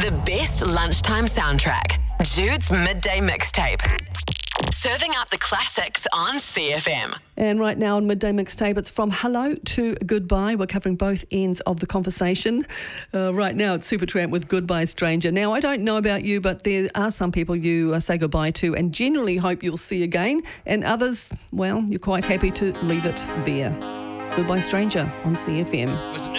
The best lunchtime soundtrack. Jude's Midday Mixtape. Serving up the classics on CFM. And right now on Midday Mixtape, it's from hello to goodbye. We're covering both ends of the conversation. Right now it's Supertramp with Goodbye Stranger. Now, I don't know about you, but there are some people you say goodbye to and generally hope you'll see again. And others, well, you're quite happy to leave it there. Goodbye Stranger on CFM.